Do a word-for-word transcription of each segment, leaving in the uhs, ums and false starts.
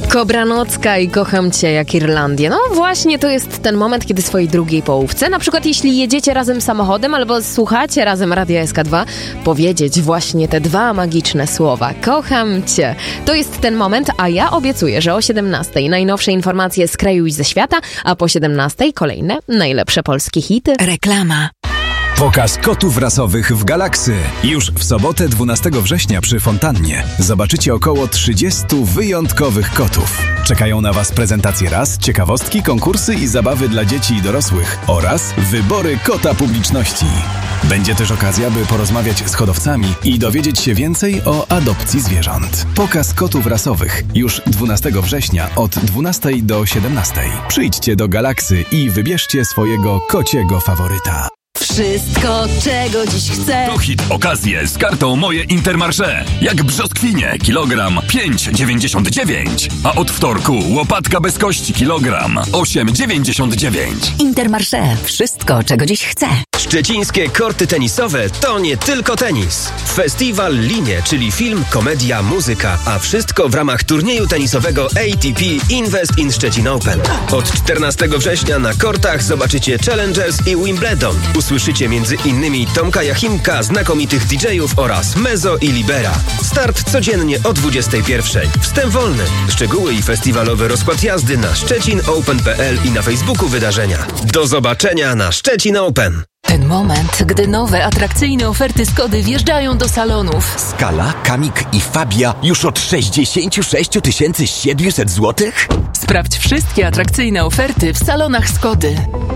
Kobranocka i Kocham Cię jak Irlandię. No właśnie to jest ten moment, kiedy swojej drugiej połówce, na przykład jeśli jedziecie razem samochodem albo słuchacie razem Radia S K dwa, powiedzieć właśnie te dwa magiczne słowa. Kocham Cię. To jest ten moment, a ja obiecuję, że o siedemnastej najnowsze informacje z kraju i ze świata, a po siedemnastej kolejne najlepsze polskie hity. Reklama. Pokaz kotów rasowych w Galaksy. Już w sobotę dwunastego września przy fontannie zobaczycie około trzydziestu wyjątkowych kotów. Czekają na Was prezentacje ras, ciekawostki, konkursy i zabawy dla dzieci i dorosłych oraz wybory kota publiczności. Będzie też okazja, by porozmawiać z hodowcami i dowiedzieć się więcej o adopcji zwierząt. Pokaz kotów rasowych już dwunastego września od dwunastej do siedemnastej. Przyjdźcie do Galaksy i wybierzcie swojego kociego faworyta. Wszystko, czego dziś chcę. To hit okazje z kartą Moje Intermarché. Jak brzoskwinie, kilogram pięć dziewięćdziesiąt dziewięć. A od wtorku łopatka bez kości, kilogram osiem dziewięćdziesiąt dziewięć. Intermarché. Wszystko, czego dziś chcę. Szczecińskie korty tenisowe to nie tylko tenis. Festiwal Linie, czyli film, komedia, muzyka, a wszystko w ramach turnieju tenisowego A T P Invest in Szczecin Open. Od czternastego września na kortach zobaczycie Challengers i Wimbledon. Usłyszycie między innymi Tomka Jachimka, znakomitych didżejów oraz Mezo i Libera. Start codziennie o dwudziestej pierwszej. Wstęp wolny. Szczegóły i festiwalowy rozkład jazdy na szczecin open kropka p l i na Facebooku wydarzenia. Do zobaczenia na Szczecin Open. Ten moment, gdy nowe, atrakcyjne oferty Skody wjeżdżają do salonów. Skala, Kamik i Fabia już od sześćdziesiąt sześć tysięcy siedemset złotych? Sprawdź wszystkie atrakcyjne oferty w salonach Skody.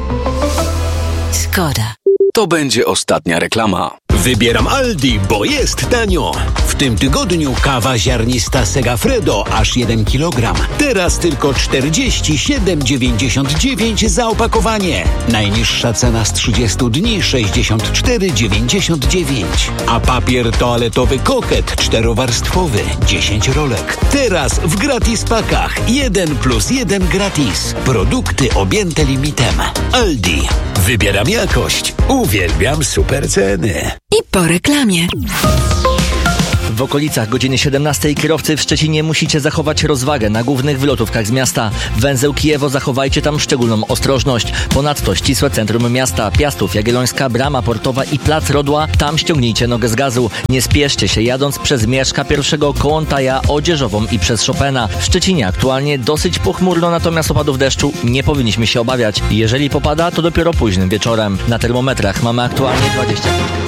Skoda. To będzie ostatnia reklama. Wybieram Aldi, bo jest tanio. W tym tygodniu kawa ziarnista Segafredo aż jeden kilogram. Teraz tylko czterdzieści siedem dziewięćdziesiąt dziewięć za opakowanie. Najniższa cena z trzydziestu dni sześćdziesiąt cztery dziewięćdziesiąt dziewięć. A papier toaletowy Koket czterowarstwowy dziesięć rolek. Teraz w gratis pakach jeden plus jeden gratis. Produkty objęte limitem. Aldi. Wybieram jakość. Uwielbiam super ceny. I po reklamie. W okolicach godziny siedemnastej kierowcy w Szczecinie musicie zachować rozwagę na głównych wylotówkach z miasta. Węzeł Kijewo, zachowajcie tam szczególną ostrożność. Ponadto ścisłe centrum miasta, Piastów, Jagiellońska, Brama Portowa i Plac Rodła, tam ściągnijcie nogę z gazu. Nie spieszcie się jadąc przez Mieszka pierwszego, Kołątaja, Odzieżową i przez Chopina. W Szczecinie aktualnie dosyć pochmurno, natomiast opadów deszczu nie powinniśmy się obawiać. Jeżeli popada, to dopiero późnym wieczorem. Na termometrach mamy aktualnie dwadzieścia.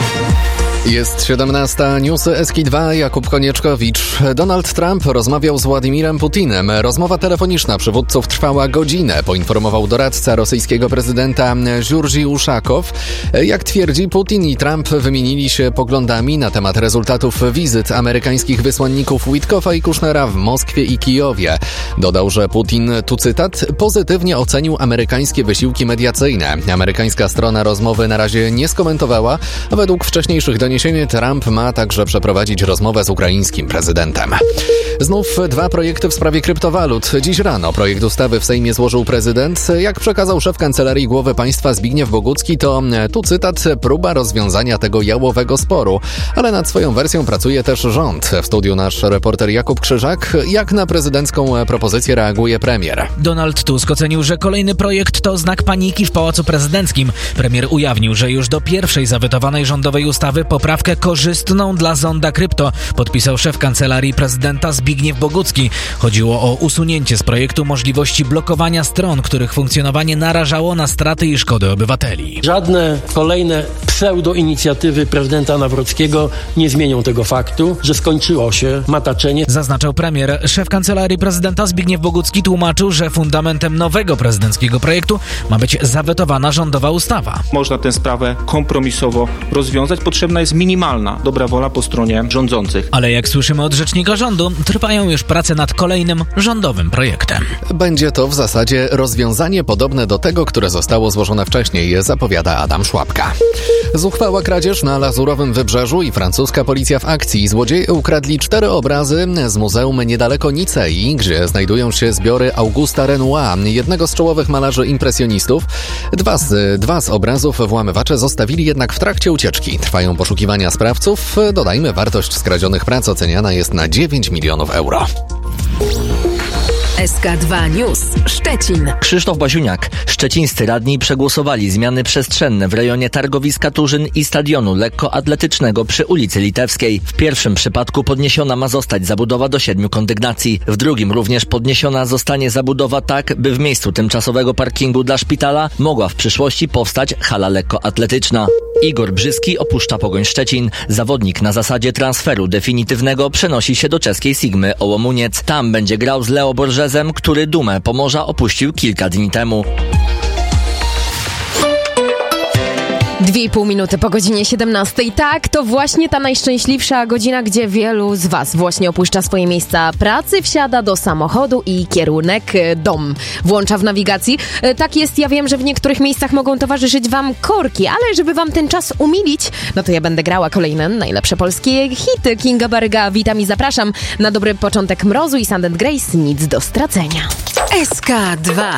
Jest siedemnasta, newsy S K dwa, Jakub Konieczkowicz. Donald Trump rozmawiał z Władimirem Putinem. Rozmowa telefoniczna przywódców trwała godzinę, poinformował doradca rosyjskiego prezydenta Żurżi Uszakow. Jak twierdzi, Putin i Trump wymienili się poglądami na temat rezultatów wizyt amerykańskich wysłanników Witkoffa i Kushnera w Moskwie i Kijowie. Dodał, że Putin, tu cytat, pozytywnie ocenił amerykańskie wysiłki mediacyjne. Amerykańska strona rozmowy na razie nie skomentowała, a według wcześniejszych doniesień Trump ma także przeprowadzić rozmowę z ukraińskim prezydentem. Znów dwa projekty w sprawie kryptowalut. Dziś rano projekt ustawy w Sejmie złożył prezydent. Jak przekazał szef Kancelarii Głowy Państwa Zbigniew Bogucki, to, tu cytat, próba rozwiązania tego jałowego sporu. Ale nad swoją wersją pracuje też rząd. W studiu nasz reporter Jakub Krzyżak. Jak na prezydencką propozycję reaguje premier? Donald Tusk ocenił, że kolejny projekt to znak paniki w Pałacu Prezydenckim. Premier ujawnił, że już do pierwszej zawetowanej rządowej ustawy poprawkę korzystną dla zonda krypto podpisał szef Kancelarii Prezydenta Zbigniew Bogucki. Chodziło o usunięcie z projektu możliwości blokowania stron, których funkcjonowanie narażało na straty i szkody obywateli. Żadne kolejne pseudo-inicjatywy prezydenta Nawrockiego nie zmienią tego faktu, że skończyło się mataczenie. Zaznaczał premier. Szef Kancelarii Prezydenta Zbigniew Bogucki tłumaczył, że fundamentem nowego prezydenckiego projektu ma być zawetowana rządowa ustawa. Można tę sprawę kompromisowo rozwiązać. Potrzebna jest minimalna dobra wola po stronie rządzących. Ale jak słyszymy od rzecznika rządu, trwają już prace nad kolejnym rządowym projektem. Będzie to w zasadzie rozwiązanie podobne do tego, które zostało złożone wcześniej, zapowiada Adam Szłapka. Zuchwała kradzież na Lazurowym Wybrzeżu i francuska policja w akcji. Złodzieje ukradli cztery obrazy z muzeum niedaleko Nicei, gdzie znajdują się zbiory Augusta Renoira, jednego z czołowych malarzy impresjonistów. Dwa z, dwa z obrazów włamywacze zostawili jednak w trakcie ucieczki. Trwają poszukiwania sprawców. Dodajmy, wartość skradzionych prac oceniana jest na dziewięć milionów euro. S K dwa News Szczecin. Krzysztof Baziuniak. Szczecińscy radni przegłosowali zmiany przestrzenne w rejonie targowiska Turzyn i stadionu lekkoatletycznego przy ulicy Litewskiej. W pierwszym przypadku podniesiona ma zostać zabudowa do siedmiu kondygnacji. W drugim również podniesiona zostanie zabudowa tak, by w miejscu tymczasowego parkingu dla szpitala mogła w przyszłości powstać hala lekkoatletyczna. Igor Brzyski opuszcza Pogoń Szczecin. Zawodnik na zasadzie transferu definitywnego przenosi się do czeskiej Sigmy Ołomuniec. Tam będzie grał z Leo Borgesem, który Dumę Pomorza opuścił kilka dni temu. Dwie i pół minuty po godzinie siedemnastej. Tak, to właśnie ta najszczęśliwsza godzina, gdzie wielu z Was właśnie opuszcza swoje miejsca pracy, wsiada do samochodu i kierunek dom włącza w nawigacji. Tak jest, ja wiem, że w niektórych miejscach mogą towarzyszyć Wam korki, ale żeby Wam ten czas umilić, no to ja będę grała kolejne najlepsze polskie hity. Kinga Baryga, witam i zapraszam na dobry początek Mrozu i Sand and Grace, nic do stracenia. S K dwa